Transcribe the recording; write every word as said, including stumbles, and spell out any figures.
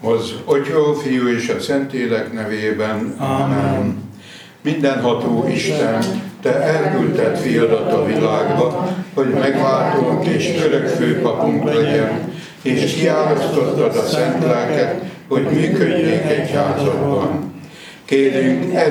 Az Atya, Fiú és a Szentlélek nevében. Amen. Mindenható Isten, Te elküldted fiadat a világba, hogy megváltónk és örök főpapunk legyen, és kiálasztottad a szent lelket, hogy működjék egyházadban. Kérünk,